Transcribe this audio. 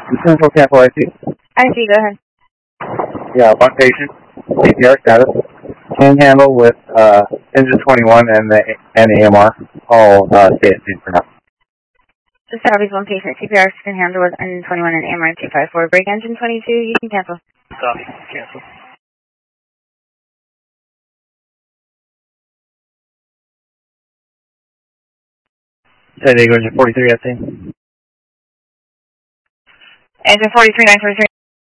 Central Capital IC. IC, go ahead. Yeah, one patient, CPR status, can handle with engine 21 and the AMR. All stay at scene for now. Just copies one patient. CPR can handle with engine 21 and AMR 254. Break engine 22, you can cancel. Copy, cancel. San Diego engine 43 at scene. Engine 43, 943.